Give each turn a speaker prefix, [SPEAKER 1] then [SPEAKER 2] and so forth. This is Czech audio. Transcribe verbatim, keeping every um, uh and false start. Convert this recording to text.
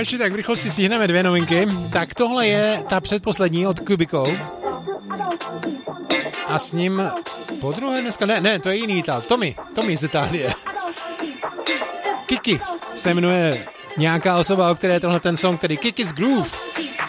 [SPEAKER 1] ještě tak v rychlosti stihneme dvě novinky. Tak tohle je ta předposlední od Cubicle. A s ním po druhé dneska, ne, ne, to je jiný Ital, Tommy, Tommy z Itálie. Kiki se jmenuje nějaká osoba, o které je tenhle ten song, tedy Kiki's Groove.